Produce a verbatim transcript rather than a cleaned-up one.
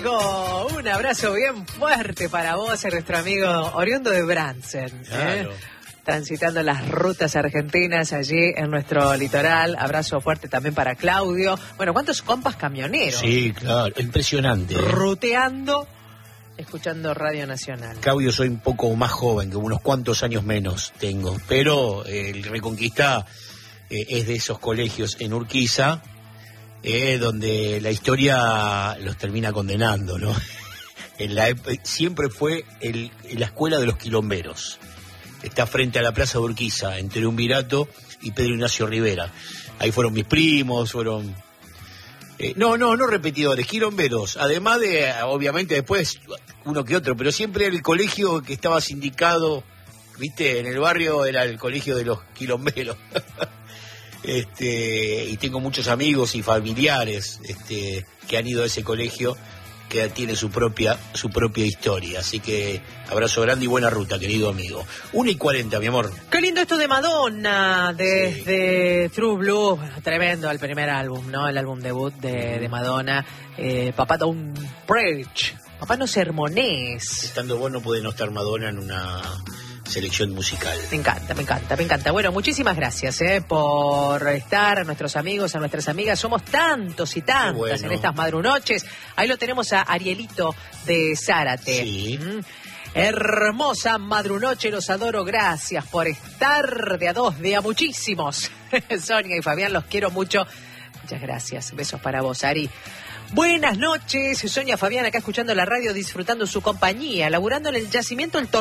Diego, un abrazo bien fuerte para vos y nuestro amigo oriundo de Bransen. Claro. ¿eh? Transitando las rutas argentinas allí en nuestro litoral. Abrazo fuerte también para Claudio. Bueno, ¿cuántos compas camioneros? Sí, claro, impresionante. ¿eh? Ruteando, escuchando Radio Nacional. Claudio, soy un poco más joven, que unos cuantos años menos tengo, pero eh, el Reconquista eh, es de esos colegios en Urquiza, eh, donde la historia los termina condenando, ¿no? En la, siempre fue el, la escuela de los quilomberos. Está frente a la Plaza de Urquiza, entre Triunvirato y Pedro Ignacio Rivera. Ahí fueron mis primos, fueron... Eh, no, no, no repetidores, quilomberos. Además de, obviamente, después uno que otro, pero siempre el colegio que estaba sindicado, viste, en el barrio era el colegio de los quilomberos. este, y tengo muchos amigos y familiares este, que han ido a ese colegio, que tiene su propia su propia historia. Así que abrazo grande y buena ruta, querido amigo. Una y cuarenta, mi amor. Qué lindo esto de Madonna, desde sí. True Blue. Tremendo el primer álbum, ¿no? El álbum debut de, de Madonna. Eh, Papá Don't Preach. Papá no sermonés. Estando vos no puede no estar Madonna en una selección musical. Me encanta, me encanta, me encanta. Bueno, muchísimas gracias eh, por estar, a nuestros amigos, a nuestras amigas. Somos tantos y tantas bueno. en estas madrunoches. Ahí lo tenemos a Arielito de Zárate. Sí. Mm. Hermosa madrunoche, los adoro, gracias por estar de a dos, de a muchísimos. Sonia y Fabián, los quiero mucho. Muchas gracias. Besos para vos, Ari. Buenas noches, Sonia Fabián acá escuchando la radio, disfrutando su compañía, laburando en el yacimiento El Torneo.